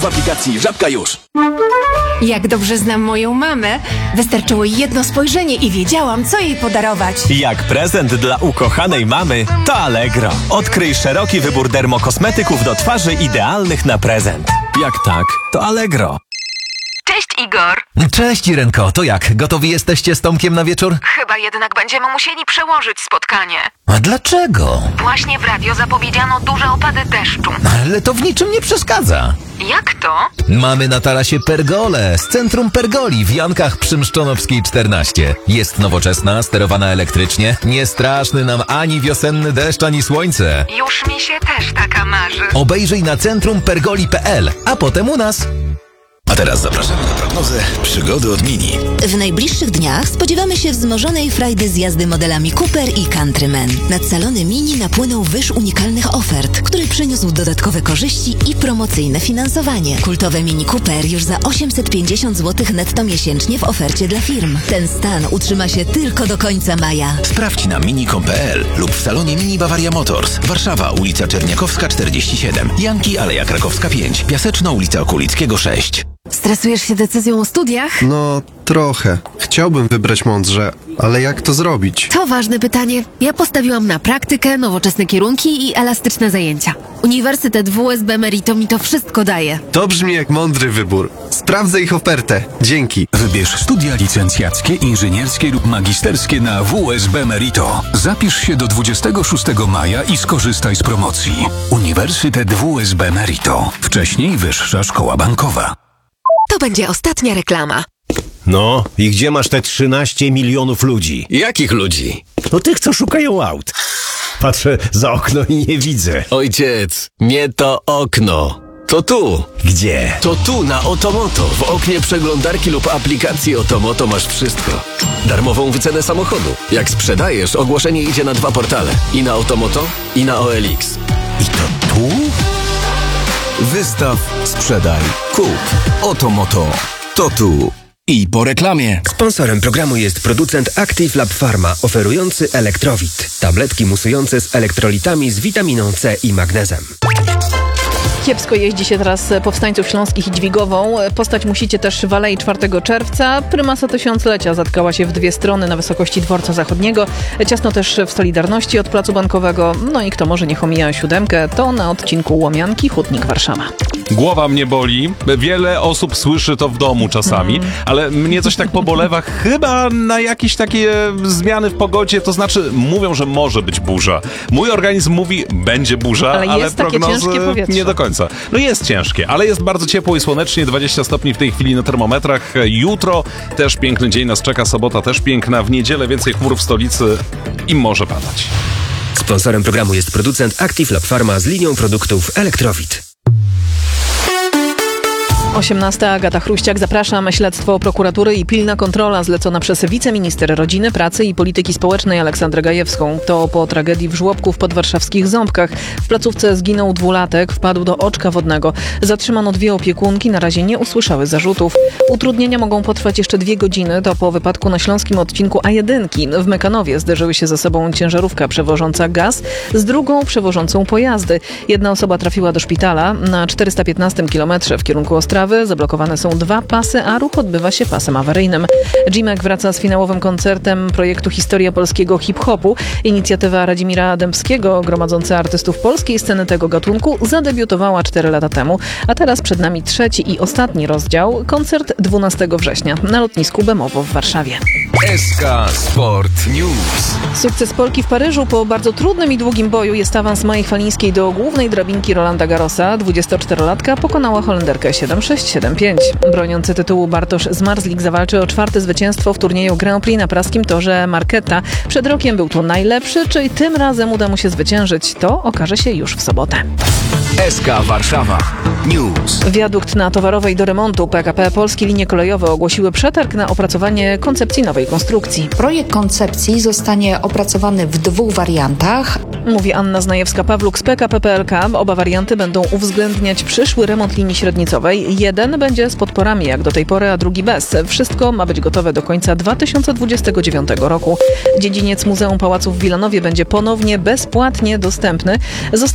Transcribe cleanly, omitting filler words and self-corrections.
w aplikacji Żabka już. Jak dobrze znam moją mamę, wystarczyło jedno spojrzenie i wiedziałam, co jej podarować. Jak prezent dla ukochanej mamy, to Allegro. Odkryj szeroki wybór dermokosmetyków do twarzy idealnych na prezent. Jak tak, to Allegro. Cześć, Igor. Cześć, Irenko. To jak? Gotowi jesteście z Tomkiem na wieczór? Chyba jednak będziemy musieli przełożyć spotkanie. A dlaczego? Właśnie w radio zapowiedziano duże opady deszczu. Ale to w niczym nie przeszkadza. Jak to? Mamy na tarasie pergolę z Centrum Pergoli w Jankach przy Mszczonowskiej 14. Jest nowoczesna, sterowana elektrycznie. Nie straszny nam ani wiosenny deszcz, ani słońce. Już mi się też taka marzy. Obejrzyj na centrumpergoli.pl, a potem u nas. A teraz zapraszamy na prognozę przygody od Mini. W najbliższych dniach spodziewamy się wzmożonej frajdy z jazdy modelami Cooper i Countryman. Nad salony Mini napłynął wyż unikalnych ofert, który przyniósł dodatkowe korzyści i promocyjne finansowanie. Kultowe Mini Cooper już za 850 zł netto miesięcznie w ofercie dla firm. Ten stan utrzyma się tylko do końca maja. Sprawdź na mini.com.pl lub w salonie Mini Bavaria Motors. Warszawa, ulica Czerniakowska 47. Janki, Aleja Krakowska 5. Piaseczna, ulica Okulickiego 6. Stresujesz się decyzją o studiach? No, trochę. Chciałbym wybrać mądrze, ale jak to zrobić? To ważne pytanie. Ja postawiłam na praktykę, nowoczesne kierunki i elastyczne zajęcia. Uniwersytet WSB Merito mi to wszystko daje. To brzmi jak mądry wybór. Sprawdzę ich ofertę. Dzięki. Wybierz studia licencjackie, inżynierskie lub magisterskie na WSB Merito. Zapisz się do 26 maja i skorzystaj z promocji. Uniwersytet WSB Merito. Wcześniej Wyższa Szkoła Bankowa. To będzie ostatnia reklama. No, i gdzie masz te 13 milionów ludzi? Jakich ludzi? No tych, co szukają aut. Patrzę za okno i nie widzę. Ojciec, nie to okno. To tu. Gdzie? To tu na Otomoto. W oknie przeglądarki lub aplikacji Otomoto masz wszystko. Darmową wycenę samochodu. Jak sprzedajesz, ogłoszenie idzie na 2 portale. I na Otomoto, i na OLX. I to tu? Wystaw, sprzedaj, kup. Otomoto. To tu. I po reklamie. Sponsorem programu jest producent Active Lab Pharma, oferujący Elektrowit. Tabletki musujące z elektrolitami z witaminą C i magnezem. Kiepsko jeździ się teraz Powstańców Śląskich i Dźwigową. Postać musicie też w Alei 4 czerwca. Prymasa Tysiąclecia zatkała się w 2 strony na wysokości Dworca Zachodniego. Ciasno też w Solidarności od Placu Bankowego. No i kto może niech omija 7, to na odcinku Łomianki Hutnik Warszawa. Głowa mnie boli. Wiele osób słyszy to w domu czasami, ale mnie coś tak pobolewa. Chyba na jakieś takie zmiany w pogodzie, to znaczy mówią, że może być burza. Mój organizm mówi, będzie burza, ale prognozy nie do końca. No jest ciężkie, ale jest bardzo ciepło i słonecznie, 20 stopni w tej chwili na termometrach. Jutro też piękny dzień nas czeka, sobota też piękna, w niedzielę więcej chmur w stolicy i może padać. Sponsorem programu jest producent Active Lab Pharma z linią produktów Elektrowit. 18. Agata Chruściak. Zapraszam. Śledztwo prokuratury i pilna kontrola zlecona przez wiceminister rodziny, pracy i polityki społecznej Aleksandrę Gajewską. To po tragedii w żłobku w podwarszawskich Ząbkach. W placówce zginął 2-latek, wpadł do oczka wodnego. Zatrzymano 2 opiekunki, na razie nie usłyszały zarzutów. Utrudnienia mogą potrwać jeszcze 2 godziny. To po wypadku na śląskim odcinku A1. W Mekanowie zderzyły się ze sobą ciężarówka przewożąca gaz z drugą przewożącą pojazdy. Jedna osoba trafiła do szpitala. Na 415 km w kierunku Ostrawy zablokowane są 2 pasy, a ruch odbywa się pasem awaryjnym. G-Mac wraca z finałowym koncertem projektu Historia polskiego hip-hopu. Inicjatywa Radzimira Dębskiego, gromadząca artystów polskiej sceny tego gatunku, zadebiutowała 4 lata temu, a teraz przed nami 3. i ostatni rozdział, koncert 12 września na lotnisku Bemowo w Warszawie. SK Sport News. Sukces Polki w Paryżu. Po bardzo trudnym i długim boju jest awans Mai Chwalińskiej do głównej drabinki Rolanda Garrosa. 24-latka pokonała Holenderkę 7-6, 7-5. Broniący tytułu Bartosz Zmarzlik zawalczy o 4. zwycięstwo w turnieju Grand Prix na praskim torze Marquetta. Przed rokiem był to najlepszy, czy tym razem uda mu się zwyciężyć? To okaże się już w sobotę. SK Warszawa News. Wiadukt na Towarowej do remontu. PKP Polskie Linie Kolejowe ogłosiły przetarg na opracowanie koncepcji nowej konstrukcji. Projekt koncepcji zostanie opracowany w 2 wariantach. Mówi Anna Znajewska-Pawluk z PKP PLK. Oba warianty będą uwzględniać przyszły remont linii średnicowej. Jeden będzie z podporami jak do tej pory, a drugi bez. Wszystko ma być gotowe do końca 2029 roku. Dziedziniec Muzeum Pałaców w Wilanowie będzie ponownie bezpłatnie dostępny.